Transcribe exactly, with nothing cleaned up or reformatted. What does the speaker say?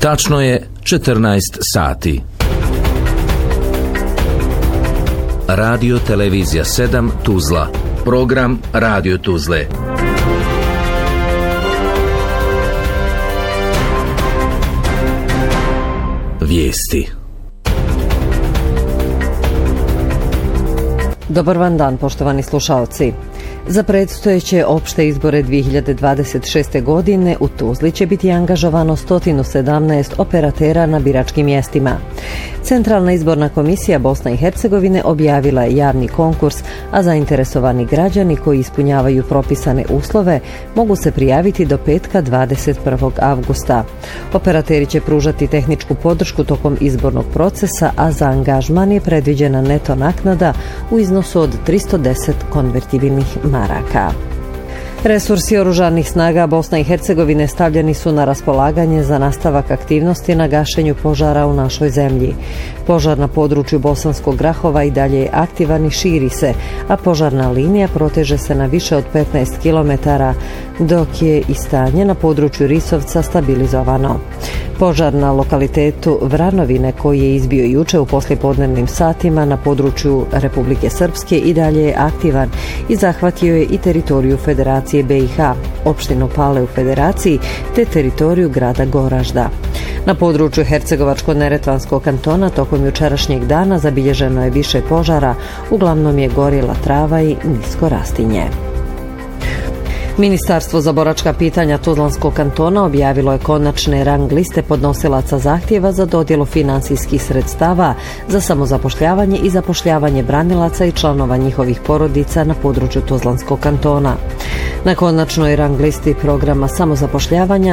Tačno je četrnaest sati. Radio Televizija sedam Tuzla. Program Radio Tuzle. Vijesti. Dobar vam dan, poštovani slušalci. Za predstojeće opšte izbore dvije hiljade dvadeset šeste. godine u Tuzli će biti angažovano sto sedamnaest operatera na biračkim mjestima. Centralna izborna komisija Bosne i Hercegovine objavila je javni konkurs, a zainteresovani građani koji ispunjavaju propisane uslove mogu se prijaviti do petka dvadeset prvog avgusta. Operateri će pružati tehničku podršku tokom izbornog procesa, a za angažman je predviđena neto naknada u iznosu od tristo deset konvertibilnih maraka. Resursi oružanih snaga Bosne i Hercegovine stavljeni su na raspolaganje za nastavak aktivnosti na gašenju požara u našoj zemlji. Požar na području Bosanskog Grahova i dalje je aktivan i širi se, a požarna linija proteže se na više od petnaest kilometara, dok je i stanje na području Risovca stabilizovano. Požar na lokalitetu Vranovine, koji je izbio juče u poslijepodnevnim satima na području Republike Srpske, i dalje je aktivan i zahvatio je i teritoriju Federacije B i H, opštinu Pale u Federaciji, te teritoriju grada Goražda. Na području Hercegovačko-neretvanskog kantona tokom jučerašnjeg dana zabilježeno je više požara, uglavnom je gorjela trava i nisko rastinje. Ministarstvo za boračka pitanja Tuzlanskog kantona objavilo je konačne rang liste podnosilaca zahtjeva za dodjelu finansijskih sredstava za samozapošljavanje i zapošljavanje branilaca i članova njihovih porodica na području Tuzlanskog kantona. Na konačnoj rang listi programa samozapošljavanja